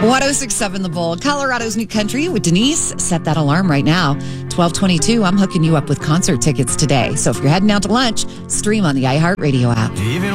106.7 The Bull, Colorado's new country with Denise. Set that alarm right now. 12:22. I'm hooking you up with concert tickets today. So if you're heading out to lunch, stream on the iHeartRadio app. Even